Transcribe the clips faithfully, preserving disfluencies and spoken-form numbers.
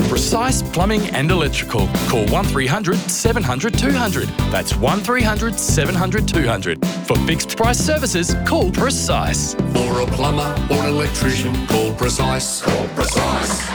Precise Plumbing and Electrical. Call one three hundred seven hundred two hundred. That's one three hundred seven hundred two hundred. For fixed price services, call Precise. For a plumber or an electrician, call Precise. Call Precise.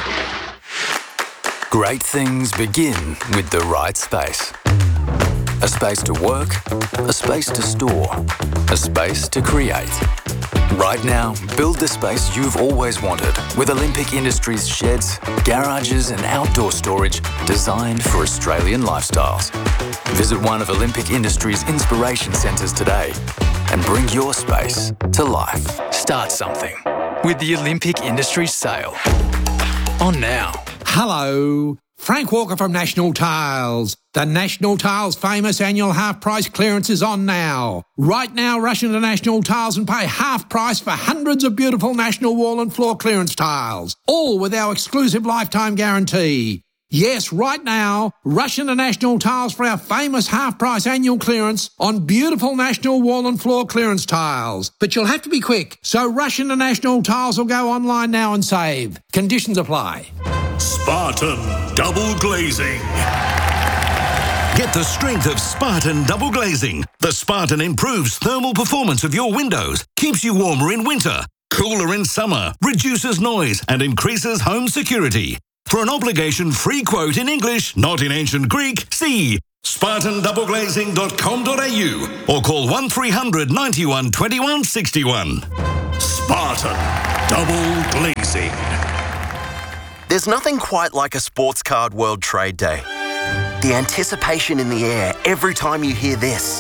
Great things begin with the right space. A space to work, a space to store, a space to create. Right now, build the space you've always wanted with Olympic Industries sheds, garages and outdoor storage designed for Australian lifestyles. Visit one of Olympic Industries' inspiration centres today and bring your space to life. Start something with the Olympic Industries sale. On now. Hello, Frank Walker from National Tiles. The National Tiles famous annual half price clearance is on now. Right now, rush into National Tiles and pay half price for hundreds of beautiful National wall and floor clearance tiles, all with our exclusive lifetime guarantee. Yes, right now, rush into National Tiles for our famous half price annual clearance on beautiful National wall and floor clearance tiles. But you'll have to be quick, so rush into National Tiles or go online now and save. Conditions apply. Spartan Double Glazing. Get the strength of Spartan Double Glazing. The Spartan improves thermal performance of your windows, keeps you warmer in winter, cooler in summer, reduces noise and increases home security. For an obligation-free quote in English, not in ancient Greek, see spartan double glazing dot com dot a u or call one three hundred ninety-one twenty-one sixty-one. Spartan Double Glazing. There's nothing quite like a Sports Card World Trade Day. The anticipation in the air every time you hear this.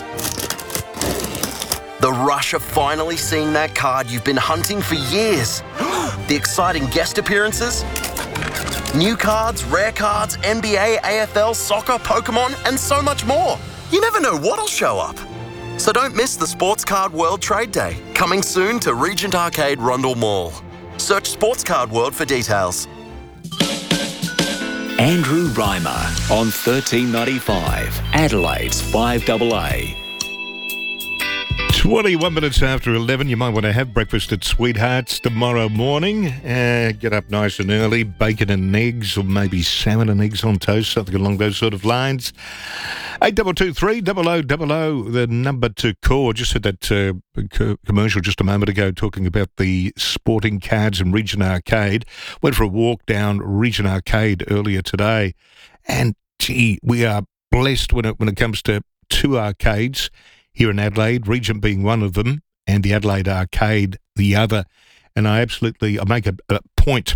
The rush of finally seeing that card you've been hunting for years. The exciting guest appearances. New cards, rare cards, N B A, A F L, soccer, Pokemon, and so much more. You never know what'll show up. So don't miss the Sports Card World Trade Day, coming soon to Regent Arcade, Rundle Mall. Search Sports Card World for details. Andrew Reimer on thirteen ninety-five, Adelaide's five A A. twenty-one minutes after eleven, you might want to have breakfast at Sweethearts tomorrow morning. Uh, get up nice and early, bacon and eggs, or maybe salmon and eggs on toast, something along those sort of lines. eight two two three, double oh double oh, the number to call. Just had that uh, co- commercial just a moment ago talking about the sporting cards in Regent Arcade. Went for a walk down Regent Arcade earlier today, and gee, we are blessed when it when it comes to two arcades here in Adelaide, Regent being one of them, and the Adelaide Arcade the other. And I absolutely, I make a, a point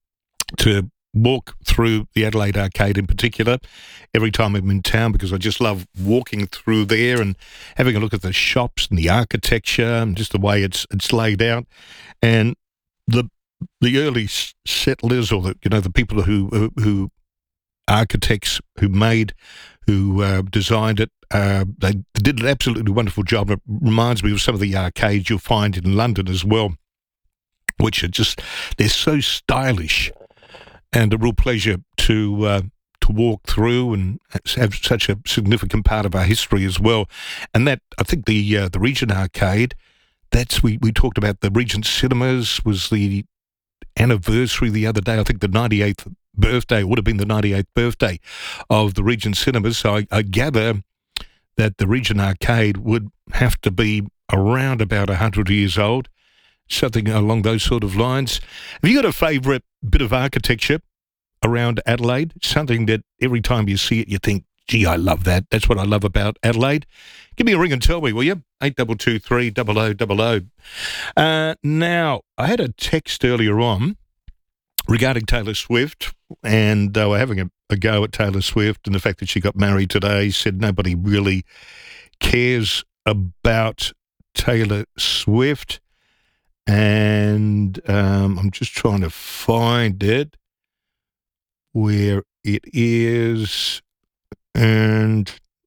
to walk through the Adelaide Arcade in particular every time I'm in town, because I just love walking through there and having a look at the shops and the architecture and just the way it's it's laid out. And the the early settlers, or the you know the people who who, who architects who made, who uh, designed it, uh, they did an absolutely wonderful job. It reminds me of some of the arcades you'll find in London as well, which are just, they're so stylish, and a real pleasure to uh, to walk through and have such a significant part of our history as well. And that, I think the uh, the Regent Arcade, that's, we, we talked about the Regent Cinemas, was the anniversary the other day. I think the ninety-eighth birthday, would have been the ninety-eighth birthday of the Regent Cinemas. So I, I gather that the Regent Arcade would have to be around about one hundred years old, something along those sort of lines. Have you got a favourite bit of architecture around Adelaide? Something that every time you see it, you think, gee, I love that. That's what I love about Adelaide. Give me a ring and tell me, will you? eight two two three, double oh double oh. Uh, now, I had a text earlier on regarding Taylor Swift, and they were having a, a go at Taylor Swift and the fact that she got married today. Said nobody really cares about Taylor Swift. And um, I'm just trying to find it, where it is. And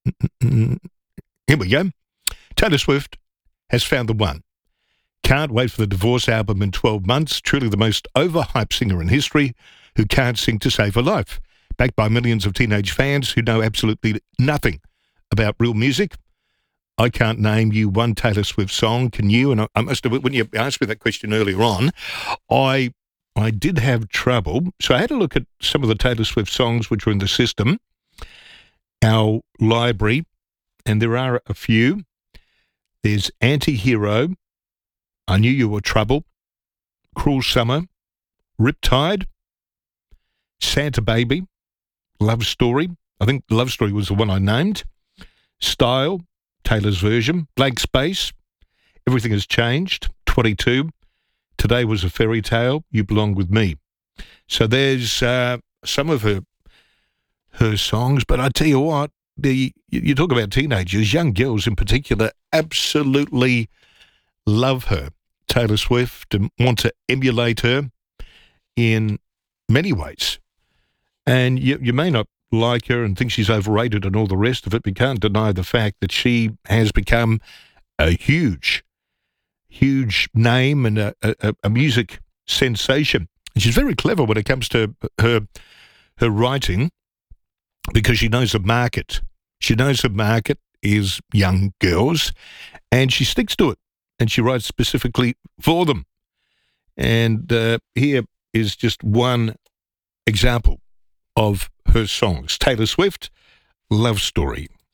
here we go. Taylor Swift has found the one. Can't wait for the divorce album in twelve months. Truly the most overhyped singer in history who can't sing to save her life. Backed by millions of teenage fans who know absolutely nothing about real music. I can't name you one Taylor Swift song. Can you? And I, I must have, when you asked me that question earlier on, I I did have trouble. So I had to look at some of the Taylor Swift songs which were in the system, our library, and there are a few. There's Anti-Hero, I Knew You Were Trouble, Cruel Summer, Riptide, Santa Baby, Love Story. I think Love Story was the one I named. Style, Taylor's version. Blank Space, Everything Has Changed. twenty-two, Today Was a Fairy Tale, You Belong With Me. So there's uh, some of her her songs, but I tell you what, the you talk about teenagers, young girls in particular, absolutely love her, Taylor Swift, and want to emulate her in many ways. And you, you may not like her and think she's overrated and all the rest of it, but you can't deny the fact that she has become a huge, huge name and a, a, a music sensation. And she's very clever when it comes to her her writing, because she knows the market. She knows the market is young girls, and she sticks to it, and she writes specifically for them. And uh, here is just one example of her songs. Taylor Swift, Love Story.